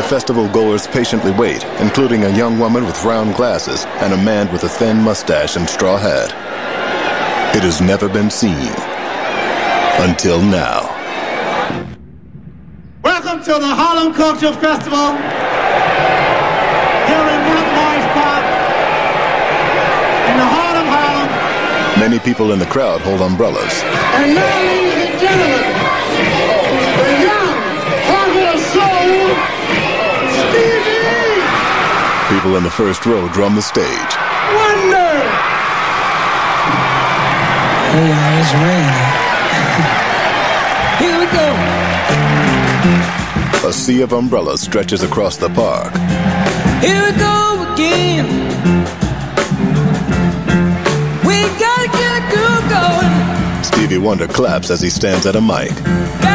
festival goers patiently wait, including a young woman with round glasses and a man with a thin mustache and straw hat. It has never been seen until now. Welcome to the Harlem Cultural Festival here in Mount Morris Park in the heart of Harlem. Many people in the crowd hold umbrellas. And now, ladies and gentlemen, the young heart of soul, Stevie People in the first row drum the stage. Wonder. Hey, y'all, it's raining. Here we go. A sea of umbrellas stretches across the park. Here we go again. We gotta get a groove going. Stevie Wonder claps as he stands at a mic.